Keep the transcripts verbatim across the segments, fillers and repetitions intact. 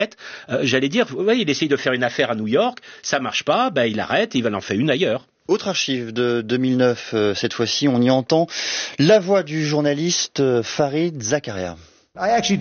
Euh, j'allais dire, ouais, il essaye de faire une affaire à New York, ça marche pas, ben il arrête, il va en faire une ailleurs. Autre archive de deux mille neuf, euh, cette fois-ci, on y entend la voix du journaliste euh, Fareed Zakaria. Je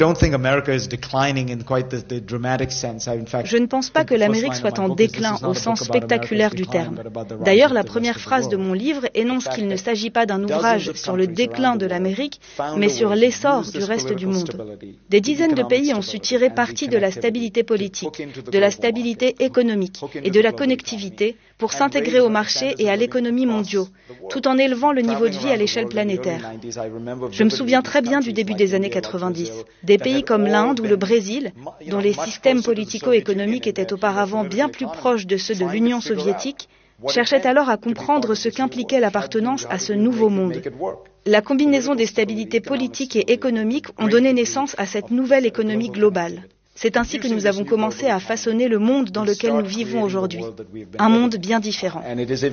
ne pense pas que l'Amérique soit en déclin au sens spectaculaire du terme. D'ailleurs, la première phrase de mon livre énonce qu'il ne s'agit pas d'un ouvrage sur le déclin de l'Amérique, mais sur l'essor du reste du monde. Des dizaines de pays ont su tirer parti de la stabilité politique, de la stabilité économique et de la connectivité pour s'intégrer au marché et à l'économie mondiaux, tout en élevant le niveau de vie à l'échelle planétaire. Je me souviens très bien du début des années quatre-vingt-dix. Des pays comme l'Inde ou le Brésil, dont les systèmes politico-économiques étaient auparavant bien plus proches de ceux de l'Union soviétique, cherchaient alors à comprendre ce qu'impliquait l'appartenance à ce nouveau monde. La combinaison des stabilités politiques et économiques ont donné naissance à cette nouvelle économie globale. C'est ainsi que nous avons commencé à façonner le monde dans lequel nous vivons aujourd'hui. Un monde bien différent.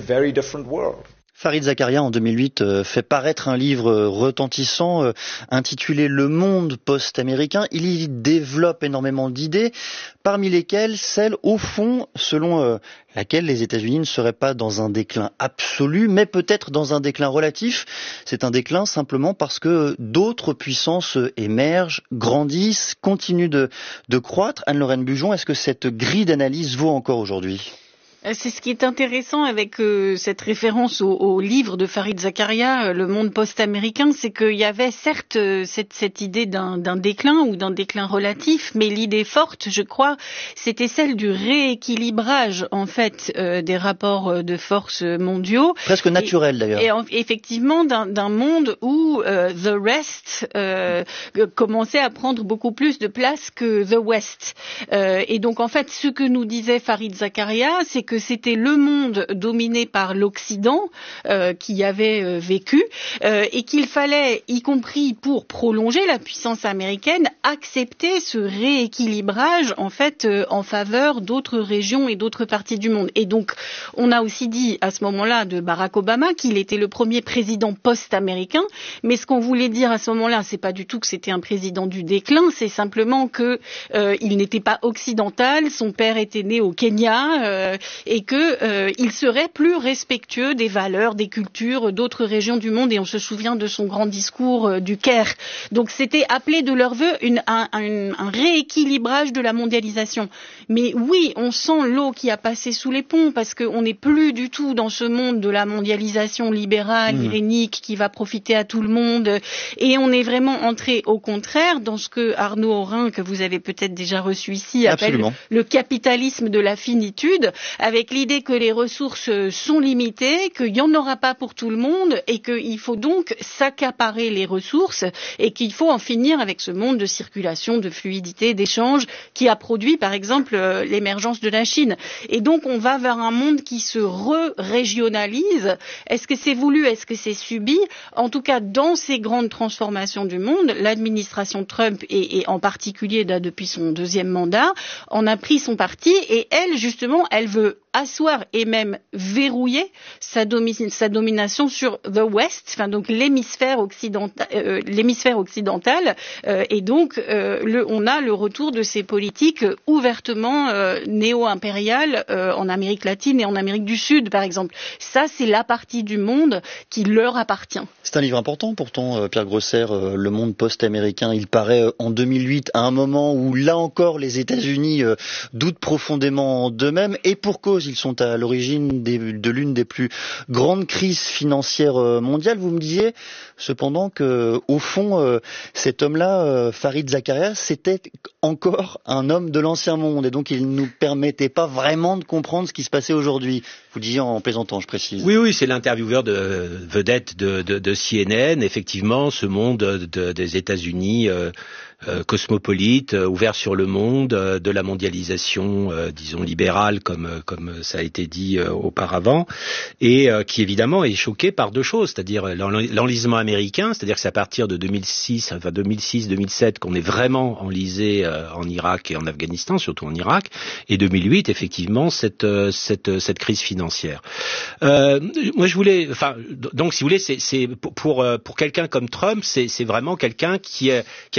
Fareed Zakaria, en deux mille huit, euh, fait paraître un livre retentissant euh, intitulé « Le monde post-américain ». Il y développe énormément d'idées, parmi lesquelles celle, au fond, selon euh, laquelle les États-Unis ne seraient pas dans un déclin absolu, mais peut-être dans un déclin relatif. C'est un déclin simplement parce que d'autres puissances émergent, grandissent, continuent de, de croître. Anne-Lorraine Bujon, est-ce que cette grille d'analyse vaut encore aujourd'hui ? C'est ce qui est intéressant avec euh, cette référence au, au livre de Fareed Zakaria, euh, Le monde post-américain, c'est qu'il y avait certes euh, cette, cette idée d'un, d'un déclin ou d'un déclin relatif, mais l'idée forte, je crois, c'était celle du rééquilibrage en fait euh, des rapports de force mondiaux. Presque naturel d'ailleurs. Et, et effectivement d'un, d'un monde où euh, the rest euh, commençait à prendre beaucoup plus de place que the west. Euh, et donc en fait, ce que nous disait Fareed Zakaria, c'est que c'était le monde dominé par l'Occident euh, qui avait euh, vécu euh, et qu'il fallait, y compris pour prolonger la puissance américaine, accepter ce rééquilibrage en fait euh, en faveur d'autres régions et d'autres parties du monde. Et donc, on a aussi dit à ce moment-là de Barack Obama qu'il était le premier président post-américain, mais ce qu'on voulait dire à ce moment-là, c'est pas du tout que c'était un président du déclin, c'est simplement que euh, il n'était pas occidental, son père était né au Kenya. Euh, et que euh, il serait plus respectueux des valeurs, des cultures d'autres régions du monde, et on se souvient de son grand discours euh, du Caire. Donc c'était appelé de leur vœu une, un, un, un rééquilibrage de la mondialisation. Mais oui, on sent l'eau qui a passé sous les ponts, parce qu'on n'est plus du tout dans ce monde de la mondialisation libérale, mmh. irénique, qui va profiter à tout le monde, et on est vraiment entré au contraire dans ce que Arnaud Aurin, que vous avez peut-être déjà reçu ici, appelle Absolument. le capitalisme de la finitude, avec l'idée que les ressources sont limitées, qu'il n'y en aura pas pour tout le monde et qu'il faut donc s'accaparer les ressources et qu'il faut en finir avec ce monde de circulation, de fluidité, d'échange qui a produit par exemple l'émergence de la Chine. Et donc on va vers un monde qui se re-régionalise. Est-ce que c'est voulu? Est-ce que c'est subi? En tout cas, dans ces grandes transformations du monde, l'administration Trump et, et en particulier là, depuis son deuxième mandat, en a pris son parti et elle, justement, elle veut asseoir et même verrouiller sa, domi- sa domination sur the West, enfin donc l'hémisphère occidental, euh, l'hémisphère occidental, euh, et donc euh, le, on a le retour de ces politiques ouvertement euh, néo-impériales euh, en Amérique latine et en Amérique du Sud, par exemple. Ça, c'est la partie du monde qui leur appartient. C'est un livre important, pourtant, Pierre Grosser, euh, Le monde post-américain. Il paraît euh, en deux mille huit, à un moment où, là encore, les États-Unis euh, doutent profondément d'eux-mêmes, et pour cause, ils sont à l'origine des, de l'une des plus grandes crises financières mondiales. Vous me disiez cependant que, au fond, euh, cet homme-là, euh, Fareed Zakaria, c'était encore un homme de l'ancien monde, et donc il ne nous permettait pas vraiment de comprendre ce qui se passait aujourd'hui. Vous disiez en plaisantant, je précise. Oui, oui, c'est l'intervieweur de vedette de, de, de C N N. Effectivement, ce monde de, des États-Unis euh, euh, cosmopolite, euh, ouvert sur le monde, euh, de la mondialisation, euh, disons libérale, comme comme ça a été dit euh, auparavant, et euh, qui évidemment est choqué par deux choses, c'est-à-dire l'enlisement américain, c'est-à-dire que c'est à partir de deux mille six, enfin deux mille six, deux mille sept qu'on est vraiment enlisé euh, en Irak et en Afghanistan, surtout en Irak, et deux mille huit, effectivement, cette euh, cette cette crise financière. Euh, moi, je voulais, enfin, donc, si vous voulez, c'est c'est pour pour, pour quelqu'un comme Trump, c'est c'est vraiment quelqu'un qui est, qui a pas du tout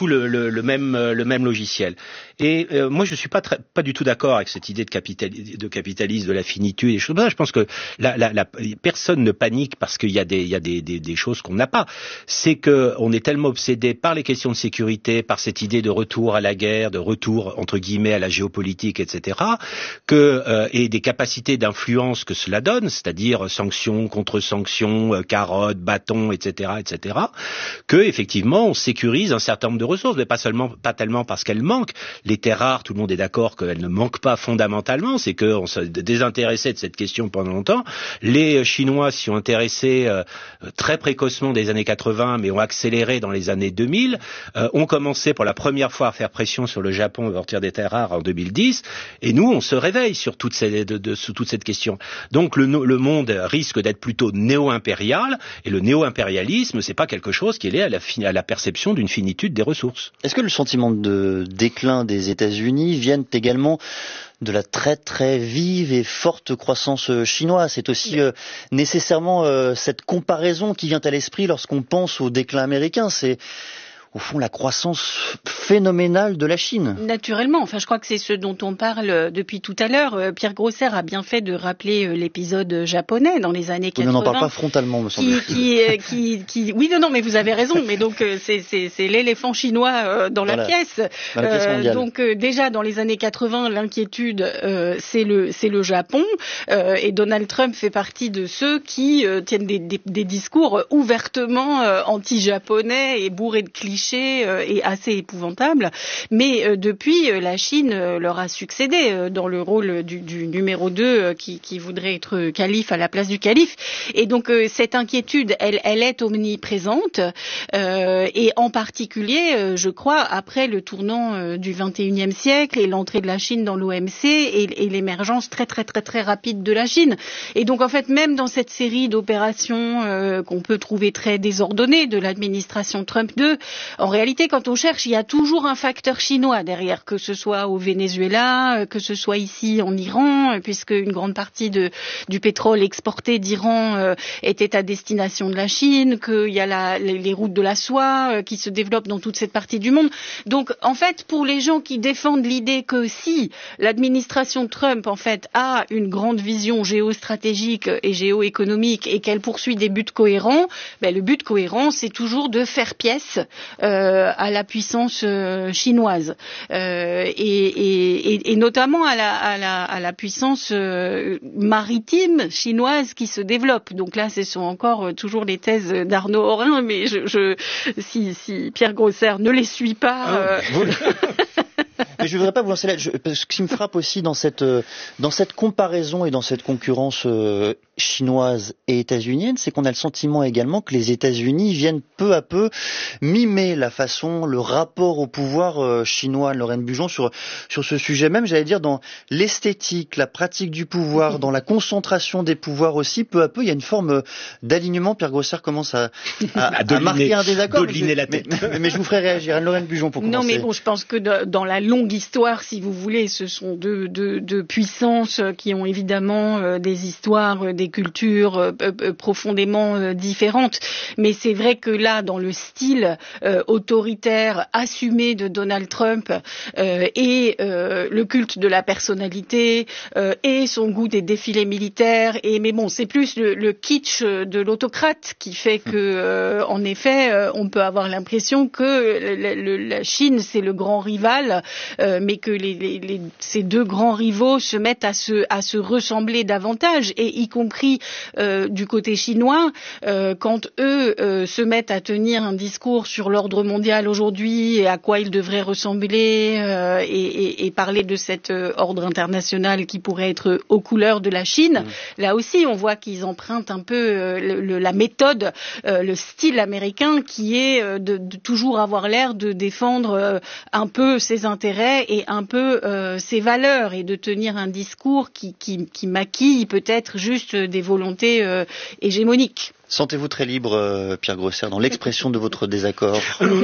le, le, le même le même logiciel. Et euh, moi, je suis pas très, pas du tout d'accord avec cette idée de, capital, de capitalisme, de la finitude et des choses comme ça. Je pense que la, la, la, personne ne panique parce qu'il y a des, il y a des, des, des choses qu'on n'a pas. C'est que on est tellement obsédé par les questions de sécurité, par cette idée de retour à la guerre, de retour entre guillemets à la géopolitique, et cetera, que euh, et des capacités d'influence que cela donne, c'est-à-dire sanctions, contre-sanctions, euh, carottes, bâtons, et cetera, et cetera, que effectivement on sécurise un certain nombre de ressources, mais pas seulement, pas tellement parce qu'elles manquent. Les terres rares, tout le monde est d'accord qu'elles ne manquent pas fondamentalement, c'est qu'on s'est désintéressé de cette question pendant longtemps. Les Chinois s'y ont intéressés euh, très précocement des années quatre-vingts, mais ont accéléré dans les années deux mille, euh, ont commencé pour la première fois à faire pression sur le Japon à partir des terres rares en deux mille dix, et nous on se réveille sur toute cette, de, de, sur toute cette question. Donc le, le monde risque d'être plutôt néo-impérial, et le néo-impérialisme, c'est pas quelque chose qui est lié à la, à la perception d'une finitude des ressources. Est-ce que le sentiment de déclin des États-Unis viennent également de la très très vive et forte croissance chinoise? C'est aussi euh, nécessairement euh, cette comparaison qui vient à l'esprit lorsqu'on pense au déclin américain. C'est au fond la croissance phénoménale de la Chine. Naturellement, enfin je crois que c'est ce dont on parle depuis tout à l'heure. Pierre Grosser a bien fait de rappeler l'épisode japonais dans les années quatre-vingts. On n'en parle pas frontalement, me semble-t-il. Qui, qui, qui, oui, non, non, mais vous avez raison. Mais donc c'est, c'est, c'est l'éléphant chinois dans, dans la, la pièce. Dans la pièce mondiale. Euh, donc euh, déjà dans les années quatre-vingts, l'inquiétude euh, c'est le, c'est le Japon. Euh, et Donald Trump fait partie de ceux qui euh, tiennent des, des, des discours ouvertement euh, anti-japonais et bourrés de clichés. Et assez épouvantable, mais euh, depuis euh, la Chine euh, leur a succédé euh, dans le rôle du, du numéro deux euh, qui, qui voudrait être calife à la place du calife, et donc euh, cette inquiétude elle, elle est omniprésente euh, et en particulier euh, je crois après le tournant euh, du vingt et unième siècle et l'entrée de la Chine dans l'O M C et, et l'émergence très très très très rapide de la Chine, et donc en fait même dans cette série d'opérations euh, qu'on peut trouver très désordonnées de l'administration Trump deux, en réalité, quand on cherche, il y a toujours un facteur chinois derrière, que ce soit au Venezuela, que ce soit ici en Iran, puisque une grande partie de, du pétrole exporté d'Iran euh, était à destination de la Chine, qu'il y a la, les, les routes de la soie euh, qui se développent dans toute cette partie du monde. Donc, en fait, pour les gens qui défendent l'idée que si l'administration Trump, en fait, a une grande vision géostratégique et géoéconomique et qu'elle poursuit des buts cohérents, ben, le but cohérent, c'est toujours de faire pièce Euh, à la puissance euh, chinoise euh, et, et, et notamment à la, à la, à la puissance euh, maritime chinoise qui se développe. Donc là, ce sont encore euh, toujours les thèses d'Arnaud Horin, mais je, je, si, si Pierre Grosser ne les suit pas... Euh... Mais je ne voudrais pas vous lancer là, je, parce que ce qui me frappe aussi dans cette, dans cette comparaison et dans cette concurrence euh, chinoise et états-unienne, c'est qu'on a le sentiment également que les États-Unis viennent peu à peu mimer la façon, le rapport au pouvoir euh, chinois. Lorraine Bujon, sur, sur ce sujet même, j'allais dire dans l'esthétique, la pratique du pouvoir, dans la concentration des pouvoirs aussi, peu à peu, il y a une forme d'alignement. Pierre Grosser commence à, à, à, à marquer un désaccord. Mais je, la tête. Mais, mais je vous ferai réagir. Anne-Lorraine Bujon pour commencer. Non, mais bon, je pense que de, dans la longue histoire, si vous voulez, ce sont deux, deux, deux puissances qui ont évidemment euh, des histoires, euh, des cultures euh, euh, profondément euh, différentes. Mais c'est vrai que là, dans le style euh, autoritaire assumé de Donald Trump euh, et euh, le culte de la personnalité euh, et son goût des défilés militaires, et mais bon, c'est plus le, le kitsch de l'autocrate qui fait que, euh, en effet, euh, on peut avoir l'impression que le, le, la Chine c'est le grand rival. Euh, mais que les, les, les, ces deux grands rivaux se mettent à se, à se ressembler davantage, et y compris euh, du côté chinois, euh, quand eux euh, se mettent à tenir un discours sur l'ordre mondial aujourd'hui et à quoi il devrait ressembler euh, et, et, et parler de cet euh, ordre international qui pourrait être aux couleurs de la Chine, mmh. Là aussi on voit qu'ils empruntent un peu euh, le, le, la méthode, euh, le style américain qui est euh, de, de toujours avoir l'air de défendre euh, un peu ses intérêts et un peu euh, ses valeurs, et de tenir un discours qui, qui, qui maquille peut-être juste des volontés euh, hégémoniques. Sentez-vous très libre, euh, Pierre Grosser, dans l'expression de votre désaccord?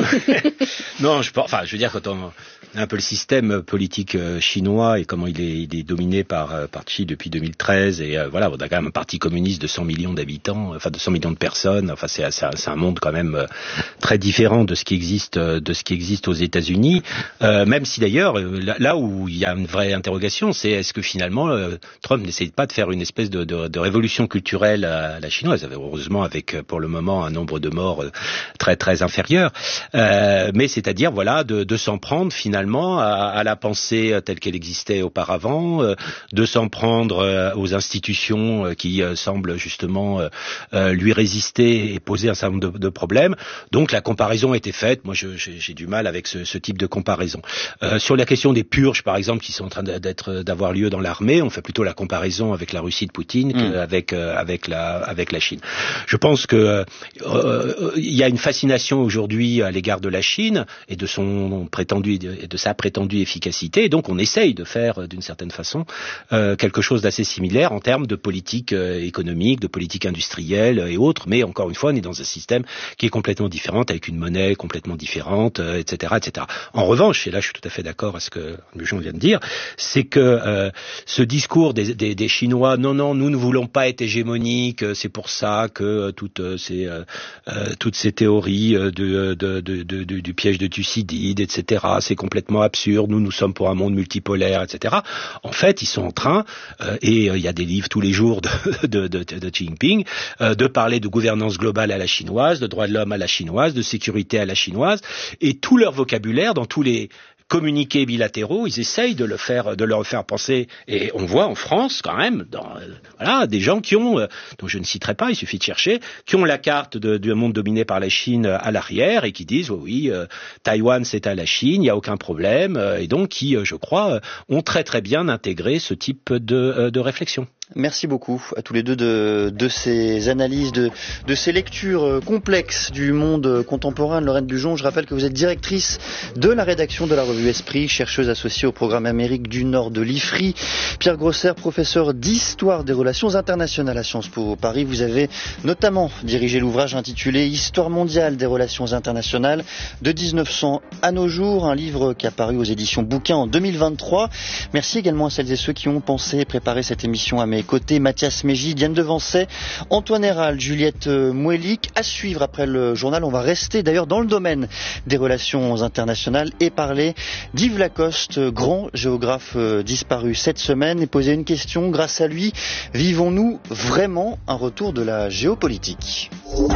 Non, je, enfin, je veux dire, quand on a un peu le système politique chinois et comment il est, il est dominé par, par Xi depuis deux mille treize, et euh, voilà, on a quand même un parti communiste de cent millions d'habitants, enfin de cent millions de personnes. Enfin, c'est, c'est, c'est un monde quand même très différent de ce qui existe, de ce qui existe aux États-Unis. Euh, même si d'ailleurs, là, là où il y a une vraie interrogation, c'est est-ce que finalement euh, Trump n'essaye pas de faire une espèce de, de, de révolution culturelle à la chinoise, heureusement avec pour le moment un nombre de morts très très inférieur, euh, mais c'est-à-dire voilà de, de s'en prendre finalement à, à la pensée telle qu'elle existait auparavant, euh, de s'en prendre euh, aux institutions qui euh, semblent justement euh, lui résister et poser un certain nombre de, de problèmes. Donc la comparaison a été faite. Moi je, j'ai, j'ai du mal avec ce, ce type de comparaison. Euh, sur la question des purges par exemple qui sont en train d'être d'avoir lieu dans l'armée, on fait plutôt la comparaison avec la Russie de Poutine mmh. qu'avec euh, avec la avec la Chine. Je pense que euh, euh, il y a une fascination aujourd'hui à l'égard de la Chine et de son prétendu et de sa prétendue efficacité, et donc on essaye de faire d'une certaine façon euh, quelque chose d'assez similaire en termes de politique euh, économique, de politique industrielle et autres, mais encore une fois on est dans un système qui est complètement différent, avec une monnaie complètement différente, euh, et cetera, et cetera. En revanche, et là je suis tout à fait d'accord à ce que Jean vient de dire, c'est que euh, ce discours des, des, des Chinois, non non, nous ne voulons pas être hégémoniques, c'est pour ça que euh, toutes ces euh, euh, toutes ces théories de, de, de, de, de du piège de Thucydide, et cetera, c'est complètement absurde. Nous nous sommes pour un monde multipolaire, et cetera. En fait, ils sont en train, euh, et il euh, y a des livres tous les jours de de, de, de Xi Jinping, euh, de parler de gouvernance globale à la chinoise, de droits de l'homme à la chinoise, de sécurité à la chinoise, et tout leur vocabulaire dans tous les communiqués bilatéraux, ils essayent de le faire, de leur faire penser, et on voit en France quand même, dans, euh, voilà, des gens qui ont, euh, dont je ne citerai pas, il suffit de chercher, qui ont la carte de, du monde dominé par la Chine à l'arrière et qui disent oui, oui, euh, Taïwan c'est à la Chine, il n'y a aucun problème, euh, et donc qui, euh, je crois, euh, ont très très bien intégré ce type de, euh, de réflexion. Merci beaucoup à tous les deux de, de ces analyses, de, de ces lectures complexes du monde contemporain. Lorraine Bujon, je rappelle que vous êtes directrice de la rédaction de la revue Esprit, chercheuse associée au programme Amérique du Nord de l'I F R I. Pierre Grosser, professeur d'histoire des relations internationales à Sciences Po Paris. Vous avez notamment dirigé l'ouvrage intitulé Histoire mondiale des relations internationales de dix-neuf cents à nos jours, un livre qui a paru aux éditions Bouquin en deux mille vingt-trois. Merci également à celles et ceux qui ont pensé et préparé cette émission à mes côtés, Mathias Mégy, Diane Devancet, Antoine Hérald, Juliette Mouelic. À suivre après le journal, on va rester d'ailleurs dans le domaine des relations internationales et parler d'Yves Lacoste, grand géographe disparu cette semaine, et poser une question. Grâce à lui, vivons-nous vraiment un retour de la géopolitique?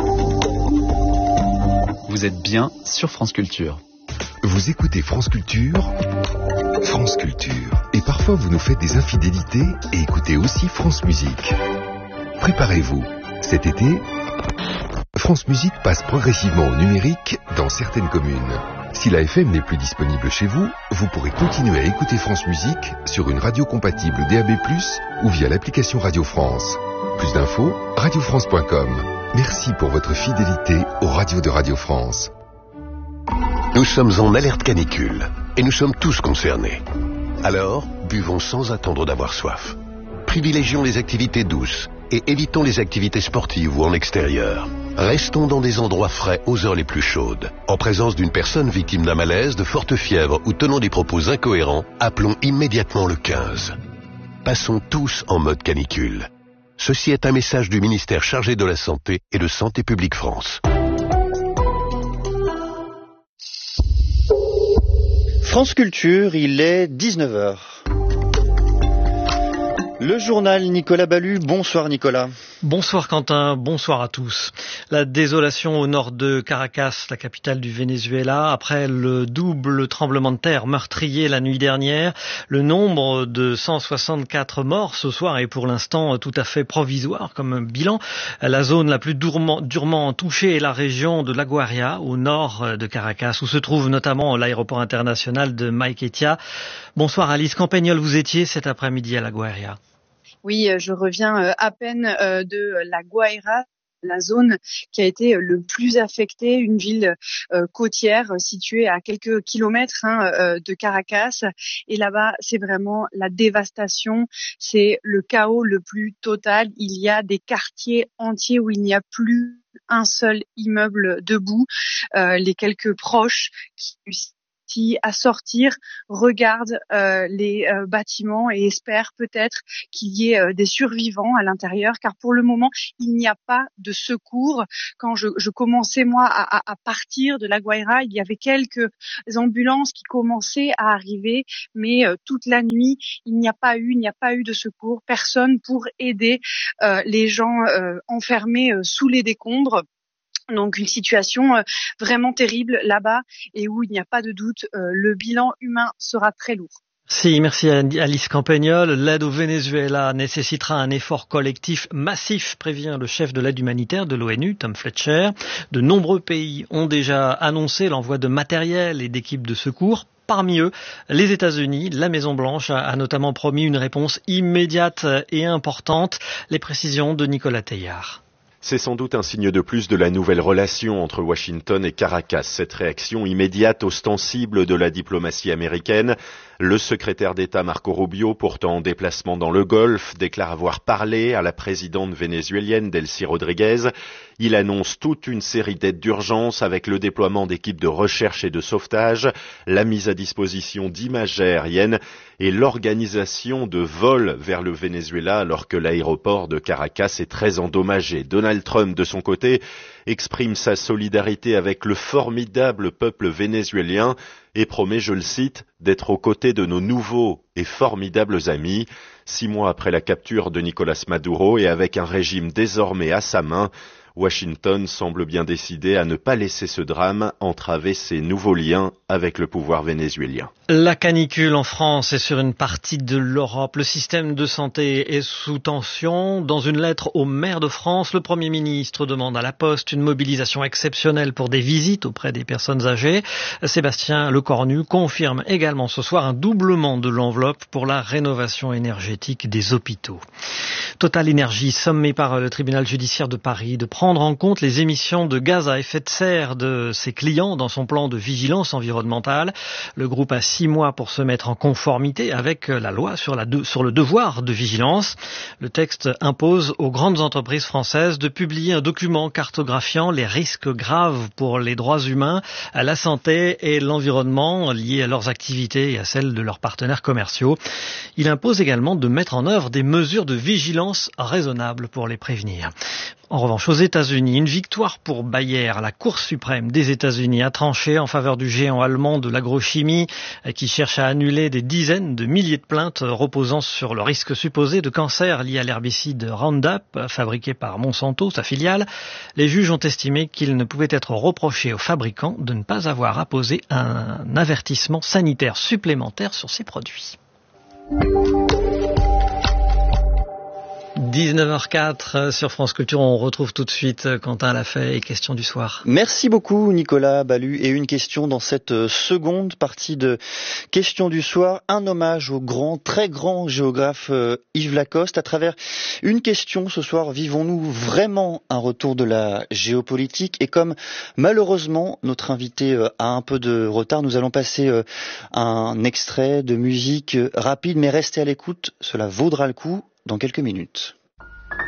Vous êtes bien sur France Culture. Vous écoutez France Culture, France Culture. Et parfois vous nous faites des infidélités et écoutez aussi France Musique. Préparez-vous. Cet été, France Musique passe progressivement au numérique dans certaines communes. Si la F M n'est plus disponible chez vous, vous pourrez continuer à écouter France Musique sur une radio compatible D A B plus, ou via l'application Radio France. Plus d'infos, radio france point com. Merci pour votre fidélité aux radios de Radio France. Nous sommes en alerte canicule et nous sommes tous concernés. Alors, buvons sans attendre d'avoir soif. Privilégions les activités douces et évitons les activités sportives ou en extérieur. Restons dans des endroits frais aux heures les plus chaudes. En présence d'une personne victime d'un malaise, de forte fièvre ou tenant des propos incohérents, appelons immédiatement le quinze. Passons tous en mode canicule. Ceci est un message du ministère chargé de la Santé et de Santé publique France. France Culture, il est dix-neuf heures. Le journal Nicolas Ballu. Bonsoir Nicolas. Bonsoir Quentin, bonsoir à tous. La désolation au nord de Caracas, la capitale du Venezuela, après le double tremblement de terre meurtrier la nuit dernière. Le nombre de cent soixante-quatre morts ce soir est pour l'instant tout à fait provisoire comme bilan. La zone la plus durement, durement touchée est la région de La Guaira, au nord de Caracas, où se trouve notamment l'aéroport international de Maiquetía. Bonsoir Alice Campagnol, vous étiez cet après-midi à La Guaira. Oui, je reviens à peine de La Guaira. la zone qui a été le plus affectée, une ville euh, côtière située à quelques kilomètres hein, euh, de Caracas. Et là-bas, c'est vraiment la dévastation, c'est le chaos le plus total. Il y a des quartiers entiers où il n'y a plus un seul immeuble debout. Euh, les quelques proches qui à sortir, regardent euh, les euh, bâtiments et espèrent peut-être qu'il y ait euh, des survivants à l'intérieur, car pour le moment, il n'y a pas de secours. Quand je, je commençais, moi, à, à partir de La Guaira, il y avait quelques ambulances qui commençaient à arriver, mais euh, toute la nuit, il n'y a pas eu, il n'y a pas eu de secours, personne pour aider euh, les gens euh, enfermés euh, sous les décombres. Donc une situation euh, vraiment terrible là-bas et où il n'y a pas de doute, euh, le bilan humain sera très lourd. Si, merci à Alice Campagnol. L'aide au Venezuela nécessitera un effort collectif massif, prévient le chef de l'aide humanitaire de l'ONU, Tom Fletcher. De nombreux pays ont déjà annoncé l'envoi de matériel et d'équipes de secours. Parmi eux, les États-Unis. La Maison-Blanche a notamment promis une réponse immédiate et importante. Les précisions de Nicolas Teilhard. C'est sans doute un signe de plus de la nouvelle relation entre Washington et Caracas. Cette réaction immédiate, ostensible de la diplomatie américaine. Le secrétaire d'État Marco Rubio, pourtant en déplacement dans le Golfe, déclare avoir parlé à la présidente vénézuélienne Delcy Rodriguez. Il annonce toute une série d'aides d'urgence avec le déploiement d'équipes de recherche et de sauvetage, la mise à disposition d'images aériennes et l'organisation de vols vers le Venezuela alors que l'aéroport de Caracas est très endommagé. Donald Trump, de son côté, exprime sa solidarité avec le formidable peuple vénézuélien et promet, je le cite, d'être aux côtés de nos nouveaux et formidables amis. Six mois après la capture de Nicolás Maduro et avec un régime désormais à sa main, Washington semble bien décidé à ne pas laisser ce drame entraver ses nouveaux liens avec le pouvoir vénézuélien. La canicule en France et sur une partie de l'Europe. Le système de santé est sous tension. Dans une lettre au maire de France, le Premier ministre demande à la Poste une mobilisation exceptionnelle pour des visites auprès des personnes âgées. Sébastien Lecornu confirme également ce soir un doublement de l'enveloppe pour la rénovation énergétique des hôpitaux. Total Énergie, sommé par le tribunal judiciaire de Paris de prendre en compte les émissions de gaz à effet de serre de ses clients dans son plan de vigilance environnementale. Le groupe a six mois pour se mettre en conformité avec la loi sur, la de, sur le devoir de vigilance. Le texte impose aux grandes entreprises françaises de publier un document cartographiant les risques graves pour les droits humains, à la santé et l'environnement liés à leurs activités et à celles de leurs partenaires commerciaux. Il impose également de mettre en œuvre des mesures de vigilance raisonnables pour les prévenir. En revanche, aux États-Unis, une victoire pour Bayer. La Cour suprême des États-Unis a tranché en faveur du géant allemand de l'agrochimie qui cherche à annuler des dizaines de milliers de plaintes reposant sur le risque supposé de cancer lié à l'herbicide Roundup fabriqué par Monsanto, sa filiale. Les juges ont estimé qu'il ne pouvait être reproché aux fabricants de ne pas avoir apposé un avertissement sanitaire supplémentaire sur ces produits. dix-neuf heures quatre sur France Culture, on retrouve tout de suite Quentin Lafay et Question du soir. Merci beaucoup Nicolas Ballu, et une question dans cette seconde partie de Question du soir, un hommage au grand, très grand géographe Yves Lacoste. À travers une question ce soir, vivons-nous vraiment un retour de la géopolitique? Et comme malheureusement notre invité a un peu de retard, nous allons passer un extrait de musique rapide, mais restez à l'écoute, cela vaudra le coup dans quelques minutes.